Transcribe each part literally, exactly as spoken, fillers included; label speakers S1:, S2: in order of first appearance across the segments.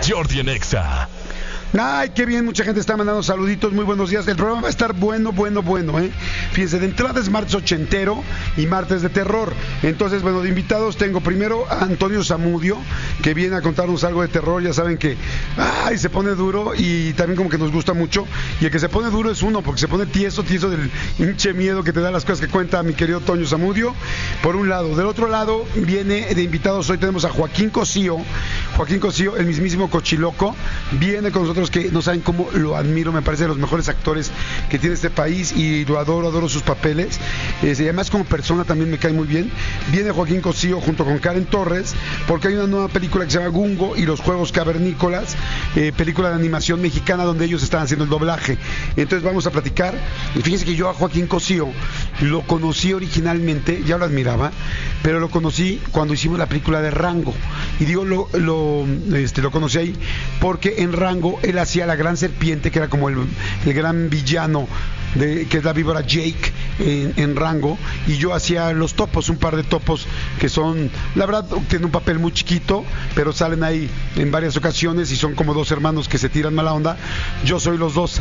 S1: Jordi en Exa.
S2: Ay, qué bien, mucha gente está mandando saluditos, muy buenos días. El programa va a estar bueno, bueno, bueno, ¿eh? Fíjense, de entrada es martes ochentero y martes de terror. Entonces, bueno, de invitados tengo primero a Antonio Zamudio, que viene a contarnos algo de terror. Ya saben que, ay, se pone duro y también como que nos gusta mucho. Y el que se pone duro es uno, porque se pone tieso, tieso del hinche miedo que te da las cosas que cuenta mi querido Toño Zamudio, por un lado. Del otro lado, viene de invitados, hoy tenemos a Joaquín Cosío. Joaquín Cosío, el mismísimo Cochiloco, viene con nosotros, que no saben cómo lo admiro, me parece de los mejores actores que tiene este país y lo adoro, adoro sus papeles. Eh, y además como persona también me cae muy bien. Viene Joaquín Cosío junto con Karen Torres, porque hay una nueva película que se llama Gungo y los Juegos Cavernícolas, eh, película de animación mexicana donde ellos están haciendo el doblaje. Entonces vamos a platicar. Y fíjense que yo a Joaquín Cosío lo conocí originalmente, ya lo admiraba, pero lo conocí cuando hicimos la película de Rango. Y digo, lo, lo, este, lo conocí ahí porque en Rango él hacía la gran serpiente, que era como el, el gran villano, de, que es la víbora Jake en, en Rango, y yo hacía los topos, un par de topos que son, la verdad, tienen un papel muy chiquito, pero salen ahí en varias ocasiones y son como dos hermanos que se tiran mala onda. Yo soy los dos,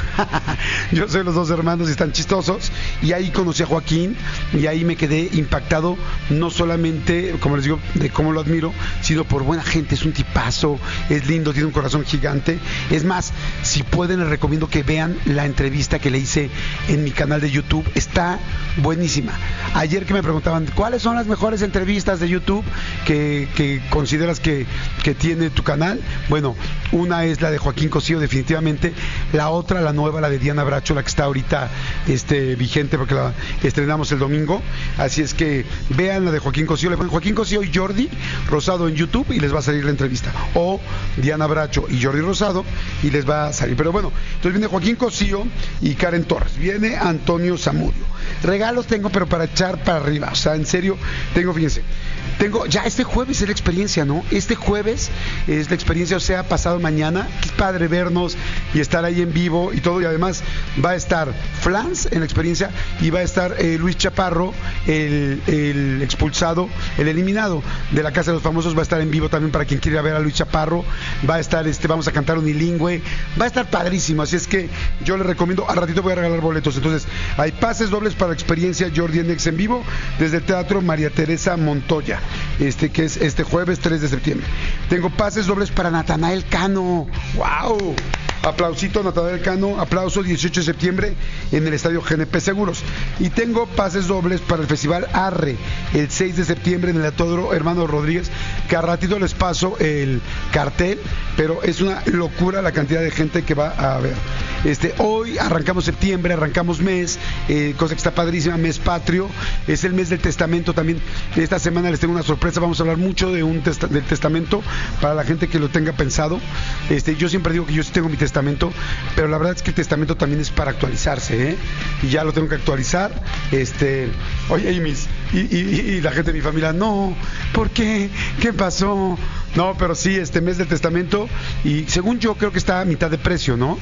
S2: yo soy los dos hermanos y están chistosos, y ahí conocí a Joaquín y ahí me quedé impactado, no solamente, como les digo, de cómo lo admiro, sino por buena gente. Es un tipazo, es lindo, tiene un corazón gigante. Es más, si pueden, les recomiendo que vean la entrevista que le hice en mi canal de YouTube, está buenísima. Ayer que me preguntaban cuáles son las mejores entrevistas de YouTube que, que consideras que, que tiene tu canal, bueno, una es la de Joaquín Cosío, definitivamente. La otra, la nueva, la de Diana Bracho, la que está ahorita este, vigente, porque la estrenamos el domingo. Así es que vean la de Joaquín Cosío, le ponen Joaquín Cosío y Jordi Rosado en YouTube y les va a salir la entrevista, o Diana Bracho y Jordi Rosado y les va a salir. Pero bueno, entonces viene Joaquín Cosío y Karen Torres, viene Antonio Zamudio. Regalos tengo, pero para echar para arriba, o sea, en serio, tengo, fíjense, tengo, ya este jueves es la experiencia, ¿no? Este jueves es la experiencia, o sea, pasado mañana, qué padre vernos y estar ahí en vivo y todo, y además va a estar Flans en la experiencia y va a estar eh, Luis Chaparro, el, el expulsado, el eliminado de la Casa de los Famosos, va a estar en vivo también para quien quiera ver a Luis Chaparro. Va a estar, este, vamos a cantar unilingüe, va a estar padrísimo, así es que yo les recomiendo, al ratito voy a regalar boletos. Entonces hay pases dobles para la experiencia Jordi en Exa en vivo desde el Teatro María Teresa Montoya, este que es este jueves tres de septiembre. Tengo pases dobles para Natanael Cano. ¡Wow! Aplausito, Natanael Cano, aplauso, dieciocho de septiembre en el Estadio G N P Seguros. Y tengo pases dobles para el Festival Arre, el seis de septiembre en el Autódromo Hermano Rodríguez, que a ratito les paso el cartel, pero es una locura la cantidad de gente que va a ver. Este, hoy arrancamos septiembre, arrancamos mes, eh, cosa que está padrísima, mes patrio, es el mes del testamento también. Esta semana les tengo una sorpresa, vamos a hablar mucho de un testa- del testamento para la gente que lo tenga pensado. Este, yo siempre digo que yo sí tengo mi testamento, pero la verdad es que el testamento también es para actualizarse, ¿eh? Y ya lo tengo que actualizar. Este, oye, y, mis, y, y, y la gente de mi familia, no, ¿por qué? ¿Qué pasó? No, pero sí, este mes del testamento, y según yo creo que está a mitad de precio, ¿no?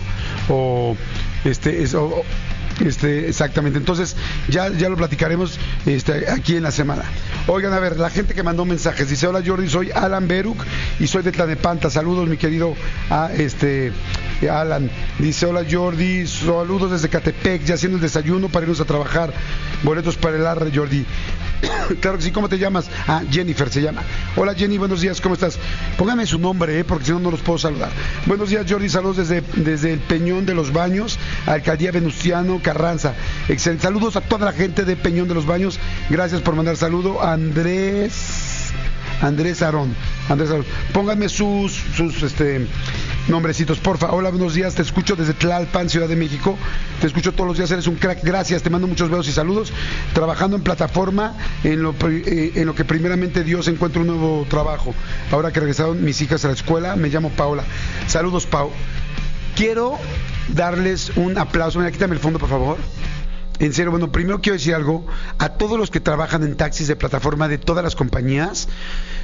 S2: O este es o, Este, exactamente, entonces ya, ya lo platicaremos este, aquí en la semana. Oigan, a ver, la gente que mandó mensajes dice: hola Jordi, soy Alan Beruk y soy de Tlanepanta. Saludos, mi querido a este Alan. Dice: hola Jordi, saludos desde Catepec, ya haciendo el desayuno para irnos a trabajar. Boletos para el Arre, Jordi. Claro que sí. ¿Cómo te llamas? Ah, Jennifer se llama. Hola Jenny, buenos días, ¿cómo estás? Póngame su nombre, ¿eh? Porque si no, no los puedo saludar. Buenos días Jordi, saludos desde, desde el Peñón de los Baños, Alcaldía Venustiano Carranza. Excelente. Saludos a toda la gente de Peñón de los Baños. Gracias por mandar saludo. Andrés Andrés Arón. Andrés Arón. Pónganme sus, sus este, nombrecitos, porfa. Hola, buenos días. Te escucho desde Tlalpan, Ciudad de México. Te escucho todos los días. Eres un crack. Gracias. Te mando muchos besos y saludos. Trabajando en plataforma, en lo, eh, en lo que primeramente Dios encuentra un nuevo trabajo. Ahora que regresaron mis hijas a la escuela, me llamo Paola. Saludos, Pau. Quiero darles un aplauso. Mira, quítame el fondo, por favor. En serio, bueno, primero quiero decir algo a todos los que trabajan en taxis de plataforma de todas las compañías.